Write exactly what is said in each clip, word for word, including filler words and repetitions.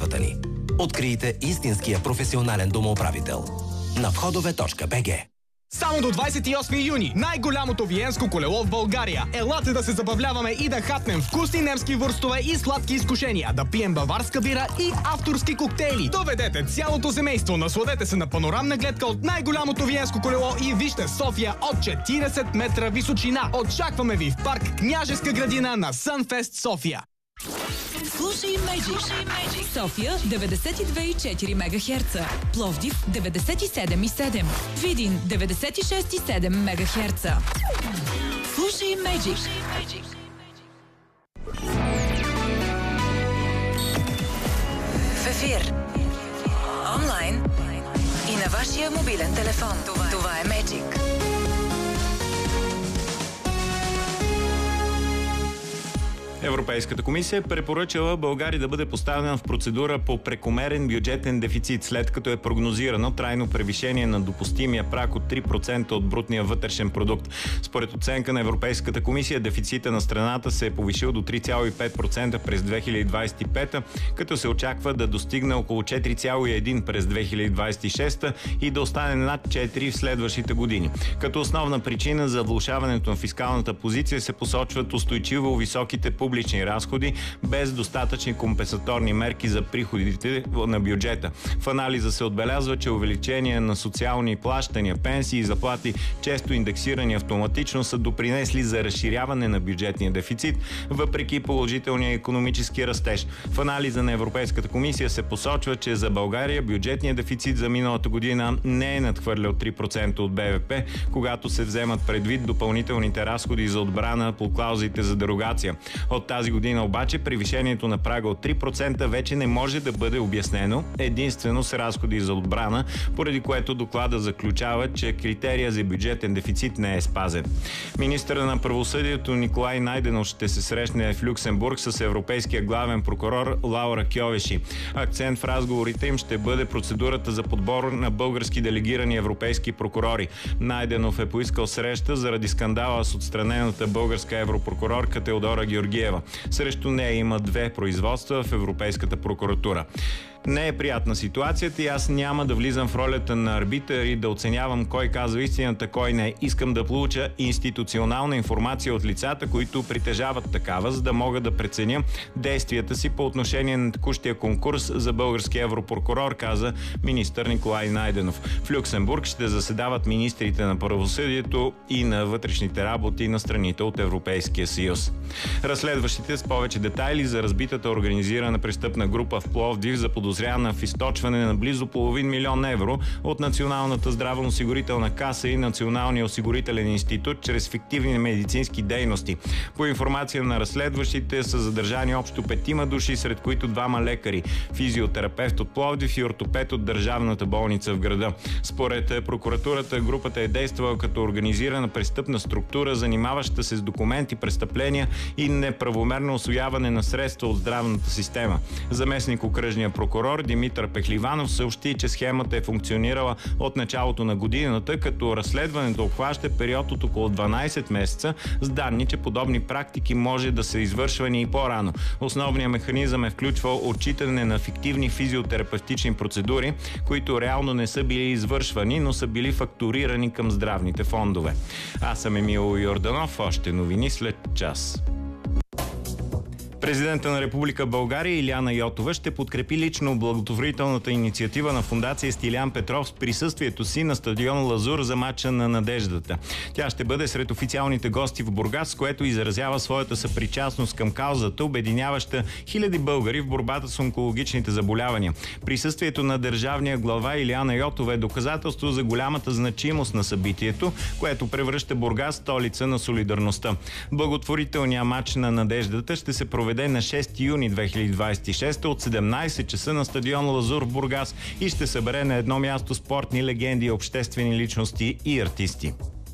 работата ни. Открийте истинския професионален домоуправител на входове точка би джи. Само до двадесет и осми юни най-голямото виенско колело в България. Елате да се забавляваме и да хапнем вкусни немски вурстове и сладки изкушения, да пием баварска бира и авторски коктейли. Доведете цялото семейство, насладете се на панорамна гледка от най-голямото виенско колело и вижте София от четиридесет метра височина. Очакваме ви в парк Княжеска градина на Sunfest София. Слушай Magic. София деветдесет и две и четири мегахерца. Пловдив деветдесет и седем и седем. Видин деветдесет и шест и седем мегахерца. Слушай Magic. В ефир. Онлайн и на вашия мобилен телефон. Това, Това е Magic. Европейската комисия е препоръчала България да бъде поставена в процедура по прекомерен бюджетен дефицит, след като е прогнозирано трайно превишение на допустимия праг от три процента от брутния вътрешен продукт. Според оценка на Европейската комисия, дефицита на страната се е повишил до три цяло и пет процента през две хиляди двадесет и пета, като се очаква да достигне около четири цяло и едно процента през две хиляди двадесет и шеста и да остане над четири в следващите години. Като основна причина за влошаването на фискалната позиция се посочват устойчиво високите публични разходи, без достатъчни компенсаторни мерки за приходите на бюджета. В анализа се отбелязва, че увеличение на социални плащания, пенсии и заплати, често индексирани автоматично, са допринесли за разширяване на бюджетния дефицит, въпреки положителния икономически растеж. В анализа на Европейската комисия се посочва, че за България бюджетният дефицит за миналата година не е надхвърлял три процента от БВП, когато се вземат предвид допълнителните разходи за отбрана по клаузите за дерогация. От тази година обаче превишението на прага от три процента вече не може да бъде обяснено единствено с разходи за отбрана, поради което доклада заключава, че критерия за бюджетен дефицит не е спазен. Министърът на правосъдието Николай Найденов ще се срещне в Люксембург с европейския главен прокурор Лаура Кьовеши. Акцент в разговорите им ще бъде процедурата за подбор на български делегирани европейски прокурори. Найденов е поискал среща заради скандала с отстранената българска европрокурорка Теодора Георгиева. Срещу нея има две производства в Европейската прокуратура. Не е приятна ситуацията и аз няма да влизам в ролята на арбитър и да оценявам кой казва истината, кой не. Искам да получа институционална информация от лицата, които притежават такава, за да мога да преценя действията си по отношение на текущия конкурс за български европрокурор, каза министър Николай Найденов. В Люксембург ще заседават министрите на правосъдието и на вътрешните работи на страните от Европейския съюз. Разследващите с повече детайли за разбитата организирана престъпна група в Пловдив, за подозрявана в източване на близо половин милион евро от Националната здравноосигурителна каса и Националния осигурителен институт чрез фиктивни медицински дейности. По информация на разследващите са задържани общо петима души, сред които двама лекари, физиотерапевт от Пловдив и ортопед от Държавната болница в града. Според прокуратурата, групата е действала като организирана престъпна структура, занимаваща се с документи, престъпления и неправомерно усвояване на средства от здравната система. Заместник окръжния прокурор Димитър Пехливанов съобщи, че схемата е функционирала от началото на годината, като разследването обхваща период от около дванадесет месеца, с данни, че подобни практики може да са извършвани и по-рано. Основният механизъм е включвал отчитане на фиктивни физиотерапевтични процедури, които реално не са били извършвани, но са били фактурирани към здравните фондове. Аз съм Емил Йорданов, още новини след час. Президента на Република България Илияна Йотова ще подкрепи лично благотворителната инициатива на фондация Стилян Петров с присъствието си на стадион Лазур за мача на надеждата. Тя ще бъде сред официалните гости в Бургас, с което изразява своята съпричастност към каузата, обединяваща хиляди българи в борбата с онкологичните заболявания. Присъствието на държавния глава Илияна Йотова е доказателство за голямата значимост на събитието, което превръща Бургас столица на солидарността. Благотворителният мач на надеждата ще се проведе на шести юни две хиляди двадесет и шеста от седемнадесет часа на стадион Лазур в Бургас и ще събере на едно място спортни легенди, обществени личности и артисти.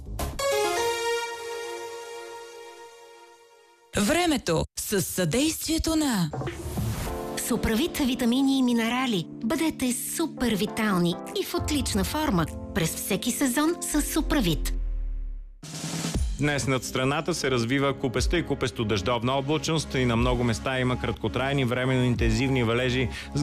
Времето с съдействието на Суправит витамини и минерали. Бъдете супер витални и в отлична форма през всеки сезон с Суправит. Днес над страната се развива купеста и купесто дъждовна облачност и на много места има краткотрайни временно интензивни валежи с